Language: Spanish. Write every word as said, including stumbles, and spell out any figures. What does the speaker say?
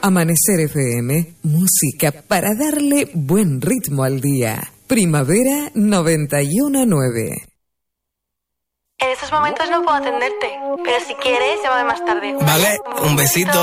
Amanecer F M, música para darle buen ritmo al día. Primavera noventa y uno punto nueve. En estos momentos no puedo atenderte, pero si quieres, llámame más tarde. Vale, un besito.